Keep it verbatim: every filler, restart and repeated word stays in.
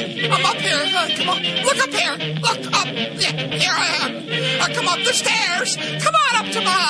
I'm up here. Uh, come on. Look up here. Look up. Yeah, here I am. Uh, come up the stairs. Come on up to my